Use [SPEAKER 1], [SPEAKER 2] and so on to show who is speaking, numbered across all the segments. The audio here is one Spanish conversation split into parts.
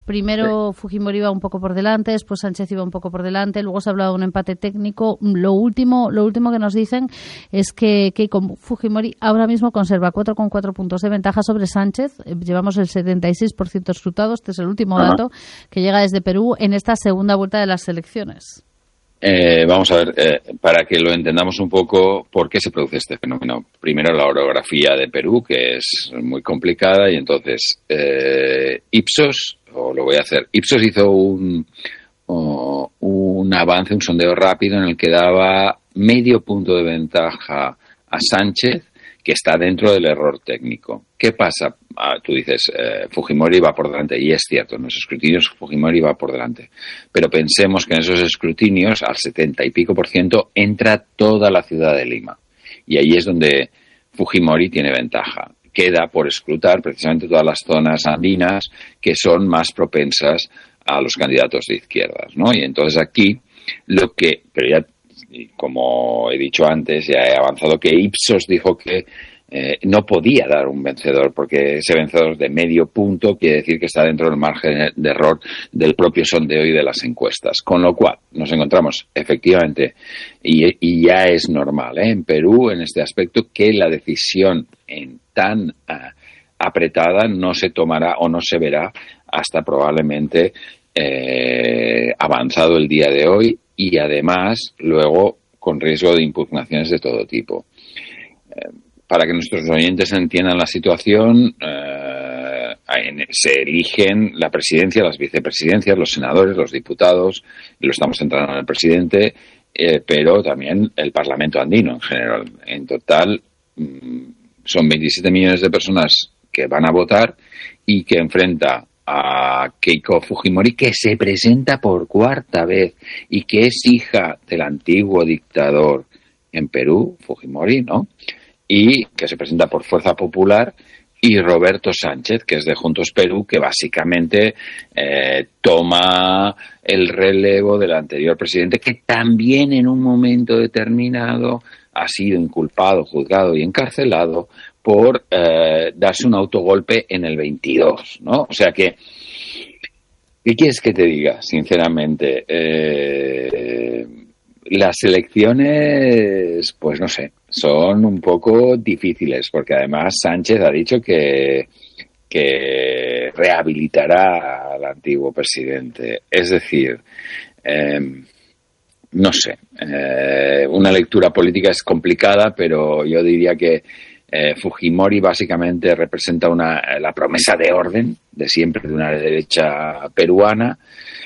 [SPEAKER 1] Primero Fujimori iba un poco por delante, después Sánchez iba un poco por delante, luego se ha hablado de un empate técnico. Lo último que nos dicen es que Keiko Fujimori ahora mismo conserva 4,4 puntos de ventaja sobre Sánchez. Llevamos el 76% escrutado. Este es el último dato que llega desde Perú en esta segunda vuelta de las elecciones.
[SPEAKER 2] Vamos a ver, para que lo entendamos un poco, ¿por qué se produce este fenómeno? Primero, la orografía de Perú, que es muy complicada, y entonces Ipsos, o lo voy a hacer, Ipsos hizo un avance, un sondeo rápido en el que daba medio punto de ventaja a Sánchez, que está dentro del error técnico. ¿Qué pasa? Tú dices, Fujimori va por delante, y es cierto, en los escrutinios Fujimori va por delante. Pero pensemos que en esos escrutinios, al 70 y pico % entra toda la ciudad de Lima. Y ahí es donde Fujimori tiene ventaja. Queda por escrutar precisamente todas las zonas andinas que son más propensas a los candidatos de izquierdas, ¿no? Y entonces aquí pero ya, como he dicho antes, ya he avanzado, que Ipsos dijo que no podía dar un vencedor, porque ese vencedor de medio punto quiere decir que está dentro del margen de error del propio sondeo y de las encuestas. Con lo cual, nos encontramos efectivamente, y ya es normal en Perú en este aspecto, que la decisión en tan apretada no se tomará o no se verá hasta probablemente avanzado el día de hoy, y además luego con riesgo de impugnaciones de todo tipo. Para que nuestros oyentes entiendan la situación, se eligen la presidencia, las vicepresidencias, los senadores, los diputados, y lo estamos centrando en el presidente, pero también el Parlamento andino en general. En total son 27 millones de personas que van a votar y que enfrenta a Keiko Fujimori, que se presenta por cuarta vez y que es hija del antiguo dictador en Perú, Fujimori, ¿no? Y que se presenta por Fuerza Popular, y Roberto Sánchez, que es de Juntos Perú, que básicamente toma el relevo del anterior presidente, que también en un momento determinado ha sido inculpado, juzgado y encarcelado por darse un autogolpe en el 22, ¿no? O sea que, ¿qué quieres que te diga, sinceramente? Las elecciones, pues no sé, son un poco difíciles, porque además Sánchez ha dicho que rehabilitará al antiguo presidente. Es decir, no sé, una lectura política es complicada, pero yo diría que Fujimori básicamente representa la promesa de orden de siempre de una derecha peruana,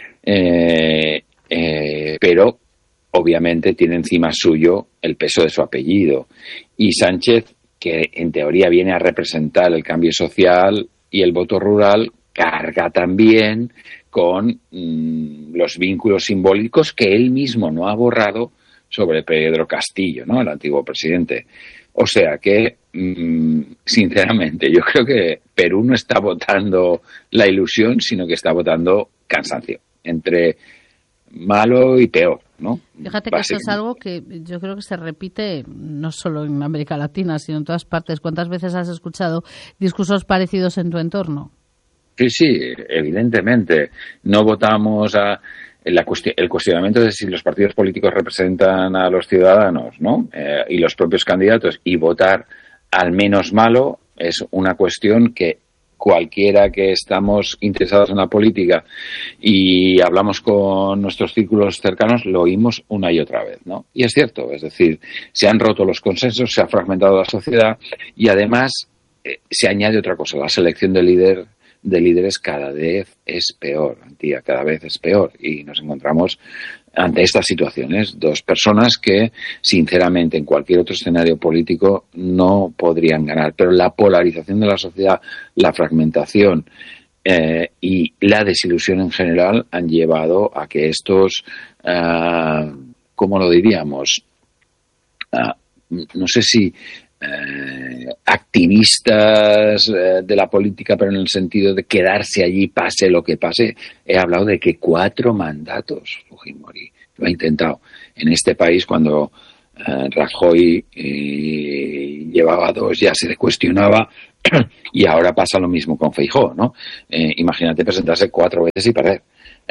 [SPEAKER 2] pero obviamente tiene encima suyo el peso de su apellido. Y Sánchez, que en teoría viene a representar el cambio social y el voto rural, carga también con los vínculos simbólicos que él mismo no ha borrado sobre Pedro Castillo, ¿no?, el antiguo presidente. O sea que, sinceramente, yo creo que Perú no está votando la ilusión, sino que está votando cansancio, entre malo y peor, ¿no?
[SPEAKER 1] Fíjate que eso es algo que yo creo que se repite no solo en América Latina, sino en todas partes. ¿Cuántas veces has escuchado discursos parecidos en tu entorno?
[SPEAKER 2] Sí, evidentemente. No votamos el cuestionamiento de si los partidos políticos representan a los ciudadanos, ¿no? Y los propios candidatos, y votar al menos malo es una cuestión que cualquiera que estamos interesados en la política y hablamos con nuestros círculos cercanos, lo oímos una y otra vez, ¿no? Y es cierto, es decir, se han roto los consensos, se ha fragmentado la sociedad, y además se añade otra cosa: la selección de líderes cada vez es peor, tía, cada vez es peor, y nos encontramos ante estas situaciones, dos personas que, sinceramente, en cualquier otro escenario político no podrían ganar. Pero la polarización de la sociedad, la fragmentación y la desilusión en general han llevado a que estos, ¿cómo lo diríamos? No sé si activistas de la política, pero en el sentido de quedarse allí pase lo que pase. He hablado de que 4 mandatos Fujimori lo ha intentado en este país. Cuando Rajoy llevaba 2, ya se le cuestionaba Y ahora pasa lo mismo con Feijóo, ¿no? Imagínate presentarse 4 veces y perder.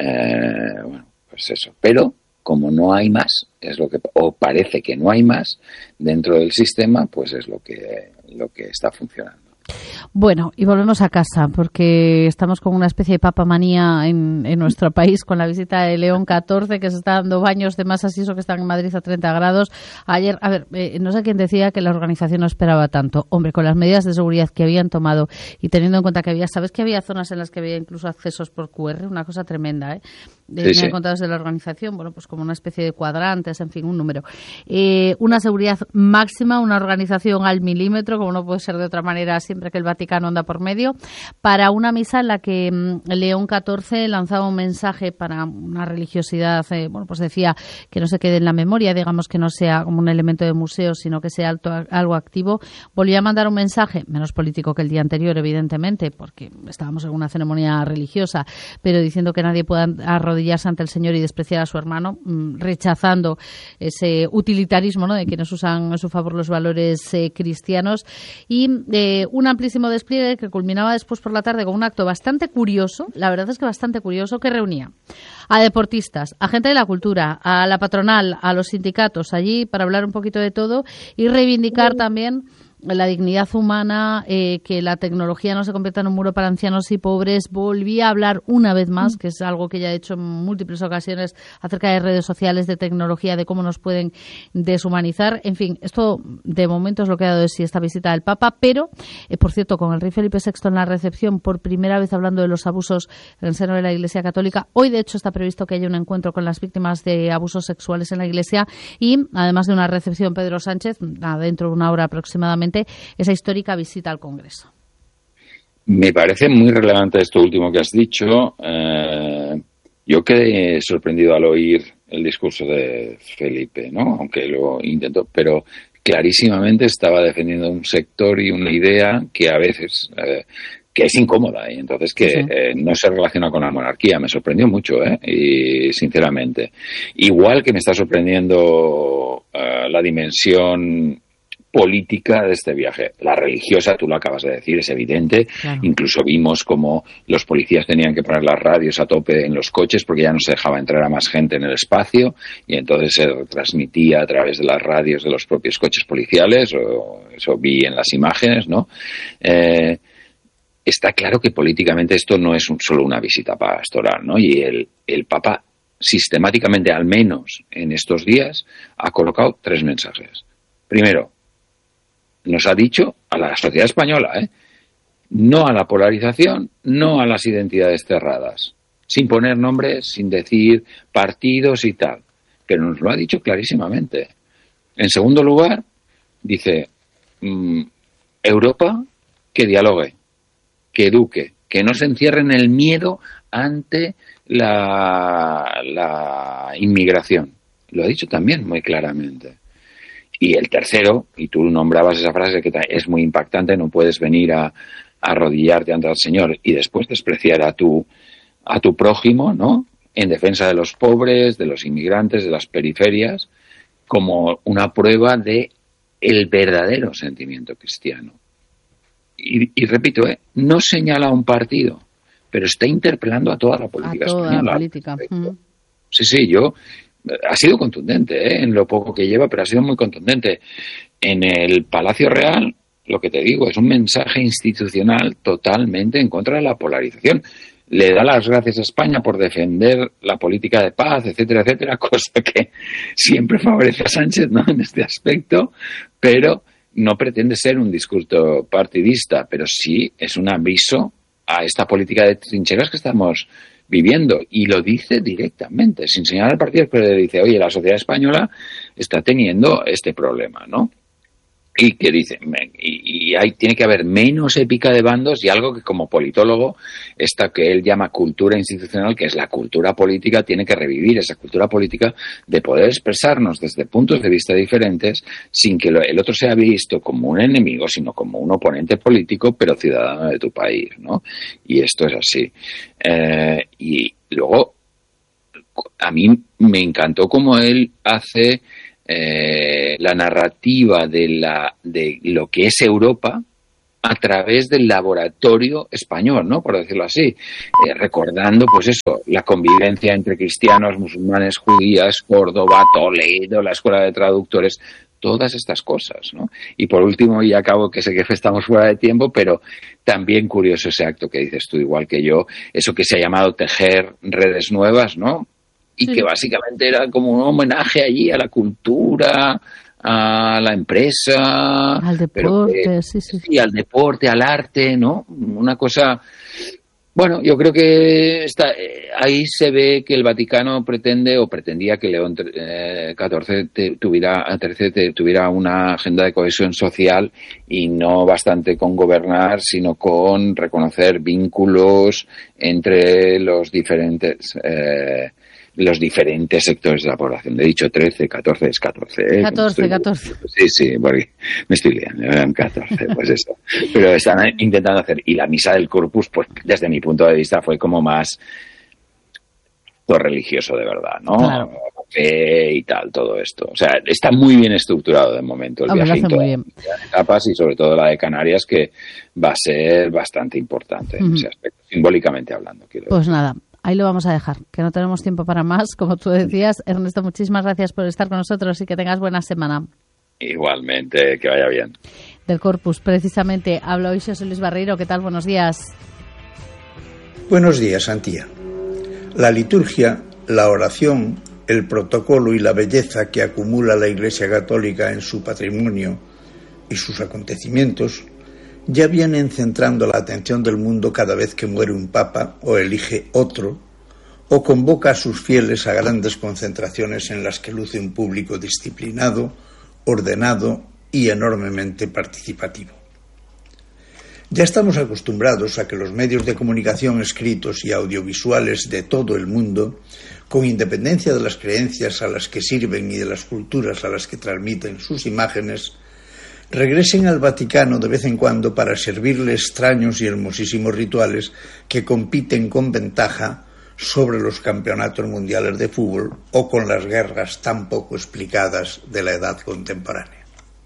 [SPEAKER 2] Bueno, pues eso. Pero como no hay más, o parece que no hay más dentro del sistema, pues es lo que está funcionando.
[SPEAKER 1] Bueno, y volvemos a casa, porque estamos con una especie de papamanía en nuestro país, con la visita de León XIV, que se está dando baños de masas y eso que están en Madrid a 30 grados. Ayer, no sé quién decía que la organización no esperaba tanto. Hombre, con las medidas de seguridad que habían tomado y teniendo en cuenta que ¿sabes que había zonas en las que había incluso accesos por QR? Una cosa tremenda, ¿eh? Me han contado desde la organización, bueno, pues como una especie de cuadrantes, en fin, un número. Una seguridad máxima, una organización al milímetro, como no puede ser de otra manera siempre que el Vaticano anda por medio, para una misa en la que León XIV lanzaba un mensaje para una religiosidad, bueno, pues decía que no se quede en la memoria, digamos que no sea como un elemento de museo, sino que sea algo activo. Volvió a mandar un mensaje, menos político que el día anterior, evidentemente, porque estábamos en una ceremonia religiosa, pero diciendo que nadie pueda arrodillarse ante el Señor y despreciar a su hermano, rechazando ese utilitarismo, ¿no?, de quienes usan a su favor los valores cristianos, y un amplísimo despliegue que culminaba después por la tarde con un acto bastante curioso, la verdad es que bastante curioso, que reunía a deportistas, a gente de la cultura, a la patronal, a los sindicatos allí para hablar un poquito de todo y reivindicar también la dignidad humana, que la tecnología no se convierta en un muro para ancianos y pobres. Volví a hablar una vez más, que es algo que ya he hecho en múltiples ocasiones, acerca de redes sociales, de tecnología, de cómo nos pueden deshumanizar. En fin, esto de momento es lo que ha dado de sí esta visita del Papa, pero, por cierto, con el rey Felipe VI en la recepción, por primera vez hablando de los abusos en el seno de la Iglesia Católica. Hoy, de hecho, está previsto que haya un encuentro con las víctimas de abusos sexuales en la Iglesia y, además de una recepción, Pedro Sánchez, dentro de una hora aproximadamente, esa histórica visita al Congreso.
[SPEAKER 2] Me parece muy relevante esto último que has dicho. Yo quedé sorprendido al oír el discurso de Felipe, ¿no? Aunque lo intentó, pero clarísimamente estaba defendiendo un sector y una idea que a veces que es incómoda y entonces que no se relaciona con la monarquía. Me sorprendió mucho, y sinceramente. Igual que me está sorprendiendo la dimensión política de este viaje. La religiosa, tú lo acabas de decir, es evidente. Claro. Incluso vimos como los policías tenían que poner las radios a tope en los coches porque ya no se dejaba entrar a más gente en el espacio y entonces se transmitía a través de las radios de los propios coches policiales, o eso vi en las imágenes, ¿no? Está claro que políticamente esto no es solo una visita pastoral, ¿no? Y el Papa sistemáticamente, al menos en estos días, ha colocado 3 mensajes. Primero, nos ha dicho a la sociedad española, no a la polarización, no a las identidades cerradas, sin poner nombres, sin decir partidos y tal, pero nos lo ha dicho clarísimamente. En segundo lugar, dice, Europa que dialogue, que eduque, que no se encierre en el miedo ante la inmigración. Lo ha dicho también muy claramente. Y el tercero, y tú nombrabas esa frase que es muy impactante, no puedes venir a arrodillarte ante el Señor y después despreciar a tu prójimo, ¿no? En defensa de los pobres, de los inmigrantes, de las periferias, como una prueba de el verdadero sentimiento cristiano. Y repito, no señala a un partido, pero está interpelando a toda la política española.
[SPEAKER 1] La política.
[SPEAKER 2] Sí, ha sido contundente, en lo poco que lleva, pero ha sido muy contundente. En el Palacio Real, lo que te digo, es un mensaje institucional totalmente en contra de la polarización. Le da las gracias a España por defender la política de paz, etcétera, etcétera, cosa que siempre favorece a Sánchez, ¿no?, en este aspecto, pero no pretende ser un discurso partidista, pero sí es un aviso a esta política de trincheras que estamos viviendo, y lo dice directamente, sin señalar al partido, pero le dice, oye, la sociedad española está teniendo este problema, ¿no? Y que dice, tiene que haber menos épica de bandos y algo que como politólogo, esta que él llama cultura institucional, que es la cultura política, tiene que revivir esa cultura política de poder expresarnos desde puntos de vista diferentes sin que el otro sea visto como un enemigo, sino como un oponente político, pero ciudadano de tu país, ¿no? Y esto es así. Y luego, a mí me encantó cómo él hace la narrativa de lo que es Europa a través del laboratorio español, ¿no? Por decirlo así, recordando, pues eso, la convivencia entre cristianos, musulmanes, judías, Córdoba, Toledo, la Escuela de Traductores, todas estas cosas, ¿no? Y por último, y acabo, que sé que estamos fuera de tiempo, pero también curioso ese acto que dices tú, igual que yo, eso que se ha llamado tejer redes nuevas, ¿no? Y que básicamente era como un homenaje allí a la cultura, a la empresa,
[SPEAKER 1] al deporte, sí,
[SPEAKER 2] al deporte, al arte, ¿no? Una cosa. Bueno, yo creo que ahí se ve que el Vaticano pretendía que León XIV tuviera una agenda de cohesión social y no bastante con gobernar, sino con reconocer vínculos entre los diferentes sectores de la población. He dicho 13, 14, es 14.
[SPEAKER 1] 14.
[SPEAKER 2] Sí, porque me estoy liando, eran 14, pues eso. Pero están intentando hacer, y la misa del Corpus, pues desde mi punto de vista fue como más religioso de verdad, ¿no?
[SPEAKER 1] Claro.
[SPEAKER 2] Fe y tal, todo esto. O sea, está muy bien estructurado de momento el viaje en todas las etapas, y sobre todo la de Canarias, que va a ser bastante importante en ese aspecto, simbólicamente hablando.
[SPEAKER 1] Pues nada. Ahí lo vamos a dejar, que no tenemos tiempo para más, como tú decías. Ernesto, muchísimas gracias por estar con nosotros y que tengas buena semana.
[SPEAKER 2] Igualmente, que vaya bien.
[SPEAKER 1] Del Corpus, precisamente, habla hoy José Luis Barreiro. ¿Qué tal? Buenos días.
[SPEAKER 3] Buenos días, Antía. La liturgia, la oración, el protocolo y la belleza que acumula la Iglesia Católica en su patrimonio y sus acontecimientos ya vienen centrando la atención del mundo cada vez que muere un papa o elige otro, o convoca a sus fieles a grandes concentraciones en las que luce un público disciplinado, ordenado y enormemente participativo. Ya estamos acostumbrados a que los medios de comunicación escritos y audiovisuales de todo el mundo, con independencia de las creencias a las que sirven y de las culturas a las que transmiten sus imágenes, regresen al Vaticano de vez en cuando para servirle extraños y hermosísimos rituales que compiten con ventaja sobre los campeonatos mundiales de fútbol o con las guerras tan poco explicadas de la edad contemporánea.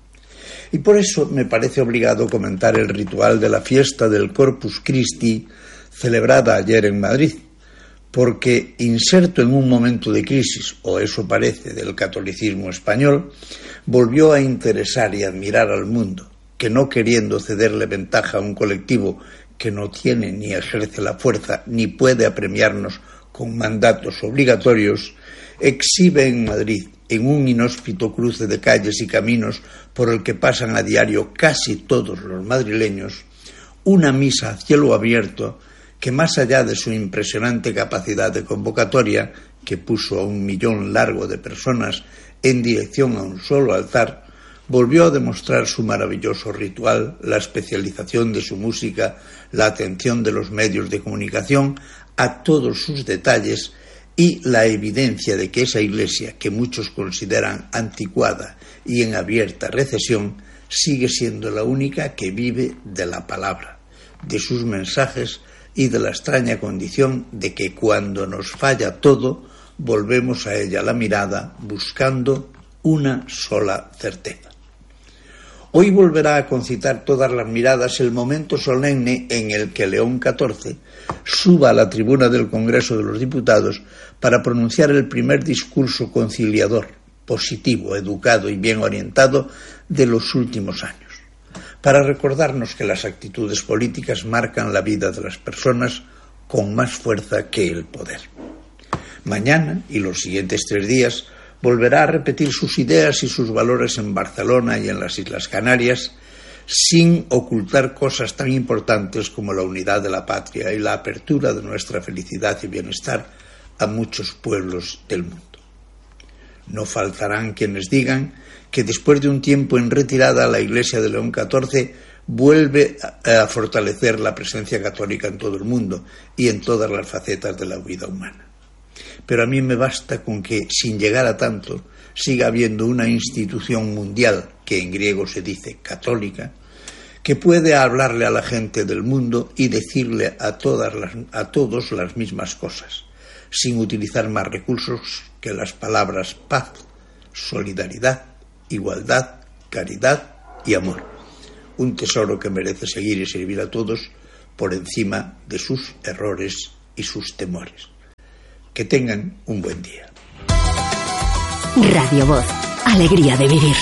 [SPEAKER 3] Y por eso me parece obligado comentar el ritual de la fiesta del Corpus Christi celebrada ayer en Madrid, porque inserto en un momento de crisis, o eso parece, del catolicismo español, volvió a interesar y admirar al mundo, que no queriendo cederle ventaja a un colectivo que no tiene ni ejerce la fuerza ni puede apremiarnos con mandatos obligatorios, exhibe en Madrid, en un inhóspito cruce de calles y caminos por el que pasan a diario casi todos los madrileños, una misa a cielo abierto que, más allá de su impresionante capacidad de convocatoria, que puso a 1 millón largo de personas en dirección a un solo altar, volvió a demostrar su maravilloso ritual, la especialización de su música, la atención de los medios de comunicación a todos sus detalles y la evidencia de que esa iglesia, que muchos consideran anticuada y en abierta recesión, sigue siendo la única que vive de la palabra, de sus mensajes y de la extraña condición de que cuando nos falla todo, volvemos a ella la mirada buscando una sola certeza. Hoy volverá a concitar todas las miradas el momento solemne en el que León XIV suba a la tribuna del Congreso de los Diputados para pronunciar el primer discurso conciliador, positivo, educado y bien orientado de los últimos años, para recordarnos que las actitudes políticas marcan la vida de las personas con más fuerza que el poder. Mañana y los siguientes 3 días volverá a repetir sus ideas y sus valores en Barcelona y en las Islas Canarias, sin ocultar cosas tan importantes como la unidad de la patria y la apertura de nuestra felicidad y bienestar a muchos pueblos del mundo. No faltarán quienes digan que después de un tiempo en retirada la Iglesia de León XIV vuelve a fortalecer la presencia católica en todo el mundo y en todas las facetas de la vida humana. Pero a mí me basta con que, sin llegar a tanto, siga habiendo una institución mundial, que en griego se dice católica, que puede hablarle a la gente del mundo y decirle a todos las mismas cosas, sin utilizar más recursos que las palabras paz, solidaridad, igualdad, caridad y amor. un tesoro que merece seguir y servir a todos por encima de sus errores y sus temores. Que tengan un buen día.
[SPEAKER 4] Radio Voz, alegría de vivir.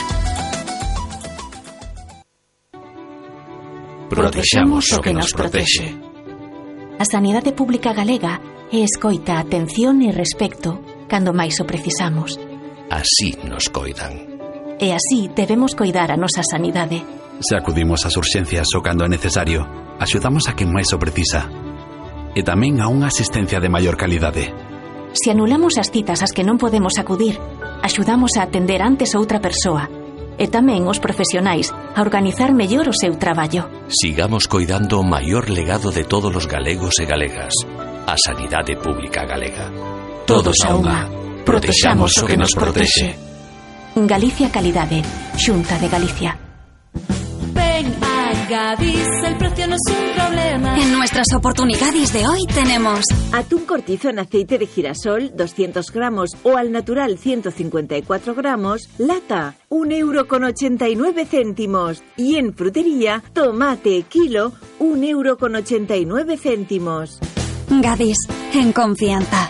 [SPEAKER 5] Protexamos o que nos protexe.
[SPEAKER 6] A sanidade pública galega é escoita, atención e respecto cando máis o precisamos.
[SPEAKER 5] Así nos coidan.
[SPEAKER 6] E así debemos coidar a nosa sanidade.
[SPEAKER 7] Se acudimos ás urxencias o cando é necesario, axudamos a quen máis o precisa. E tamén a unha asistencia de maior calidade.
[SPEAKER 6] Se anulamos as citas ás que non podemos acudir, axudamos a atender antes outra persoa. E tamén os profesionais a organizar mellor o seu traballo.
[SPEAKER 5] Sigamos coidando o maior legado de todos os galegos e galegas, a sanidade pública galega. Todos a unha. Protexamos o que nos protexe.
[SPEAKER 6] Galicia Calidade, Xunta de Galicia.
[SPEAKER 8] Ven a Gadis, el precio no es un problema.
[SPEAKER 4] En nuestras oportunidades de hoy tenemos
[SPEAKER 9] atún cortizo en aceite de girasol 200 gramos o al natural 154 gramos, lata, 1,89 €. Y en frutería, tomate kilo, 1,89 €.
[SPEAKER 4] Gadis, en confianza.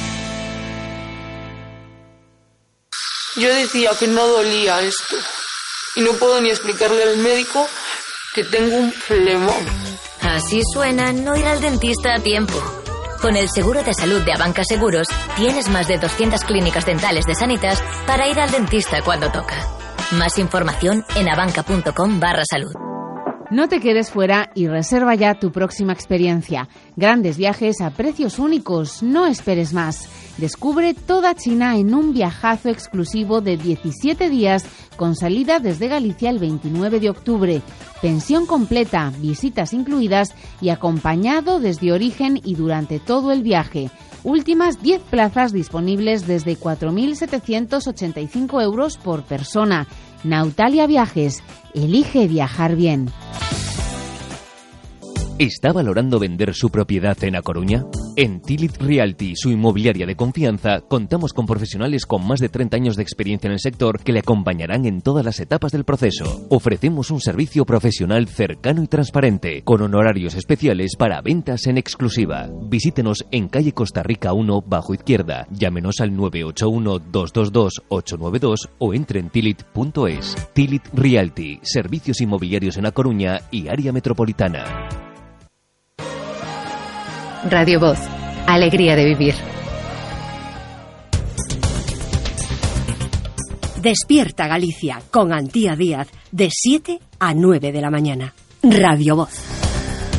[SPEAKER 10] Yo decía que no dolía esto y no puedo ni explicarle al médico que tengo un flemón.
[SPEAKER 11] Así suena no ir al dentista a tiempo. Con el seguro de salud de Abanca Seguros tienes más de 200 clínicas dentales de Sanitas para ir al dentista cuando toca. Más información en abanca.com/salud.
[SPEAKER 12] No te quedes fuera y reserva ya tu próxima experiencia. Grandes viajes a precios únicos, no esperes más. Descubre toda China en un viajazo exclusivo de 17 días con salida desde Galicia el 29 de octubre. Pensión completa, visitas incluidas y acompañado desde origen y durante todo el viaje. Últimas 10 plazas disponibles desde 4.785 € por persona. Nautalia Viajes. Elige viajar bien.
[SPEAKER 13] ¿Está valorando vender su propiedad en A Coruña? En Tilit Realty, su inmobiliaria de confianza, contamos con profesionales con más de 30 años de experiencia en el sector que le acompañarán en todas las etapas del proceso. Ofrecemos un servicio profesional cercano y transparente, con honorarios especiales para ventas en exclusiva. Visítenos en calle Costa Rica 1, bajo izquierda. Llámenos al 981-222-892 o entre en tilit.es. Tilit Realty, servicios inmobiliarios en A Coruña y área metropolitana.
[SPEAKER 14] Radio Voz, alegría de vivir.
[SPEAKER 4] Despierta Galicia con Antía Díaz de 7 a 9 de la mañana. Radio Voz.